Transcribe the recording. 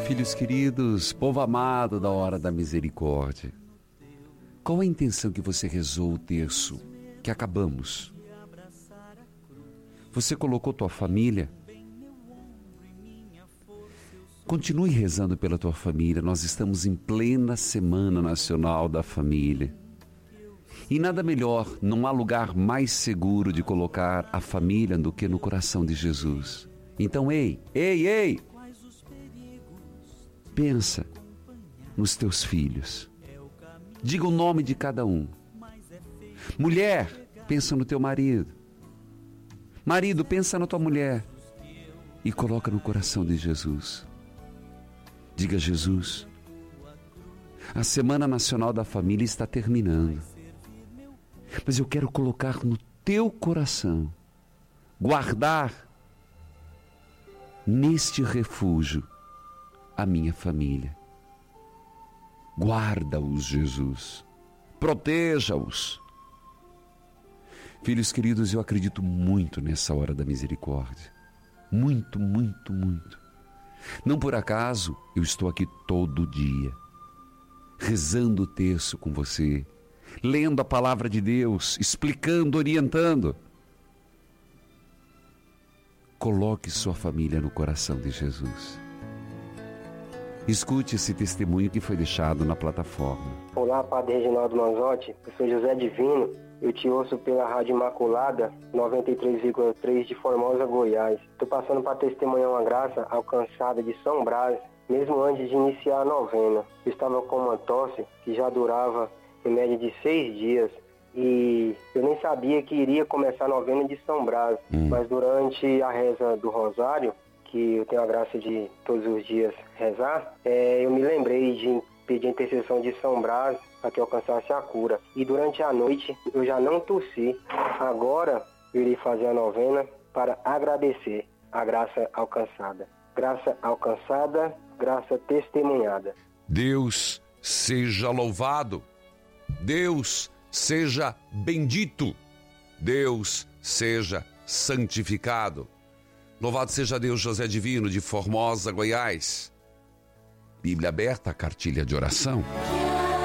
Filhos queridos, povo amado da hora da misericórdia, qual a intenção que você rezou o terço que acabamos? Você colocou tua família? Continue rezando pela tua família. Nós estamos em plena Semana Nacional da Família. E nada melhor, não há lugar mais seguro de colocar a família do que no coração de Jesus. Então, ei! Pensa nos teus filhos. Diga o nome de cada um. Mulher, pensa no teu marido. Marido, pensa na tua mulher. E coloca no coração de Jesus. Diga: Jesus, a Semana Nacional da Família está terminando. Mas eu quero colocar no teu coração, guardar neste refúgio a minha família. Guarda-os, Jesus. Proteja-os. Filhos queridos, eu acredito muito nessa hora da misericórdia. Muito, muito, muito. Não por acaso eu estou aqui todo dia, rezando o terço com você, lendo a palavra de Deus, explicando, orientando. Coloque sua família no coração de Jesus. Escute esse testemunho que foi deixado na plataforma. Olá, Padre Reginaldo Manzotti, eu sou José Divino, eu te ouço pela Rádio Imaculada 93,3 de Formosa, Goiás. Estou passando para testemunhar uma graça alcançada de São Brás, mesmo antes de iniciar a novena. Eu estava com uma tosse que já durava em média de 6 dias e eu nem sabia que iria começar a novena de São Brás, mas durante a reza do Rosário, que eu tenho a graça de todos os dias rezar, eu me lembrei de pedir a intercessão de São Brás para que eu alcançasse a cura. E durante a noite eu já não tossi. Agora eu irei fazer a novena para agradecer a graça alcançada. Graça alcançada, graça testemunhada. Deus seja louvado. Deus seja bendito. Deus seja santificado. Louvado seja Deus. José Divino, de Formosa, Goiás. Bíblia aberta, cartilha de oração.